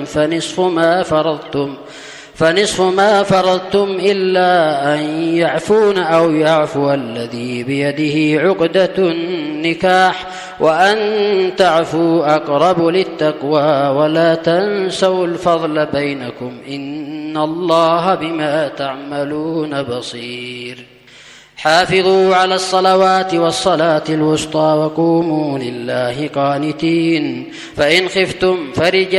فنصف ما فرضتم إلا أن يعفون أو يعفو الذي بيده عقدة النكاح وأن تعفوا أقرب للتقوى ولا تنسوا الفضل بينكم إن الله بما تعملون بصير. حافظوا على الصلوات والصلاة الوسطى وقوموا لله قانتين. فإن خفتم فرجالا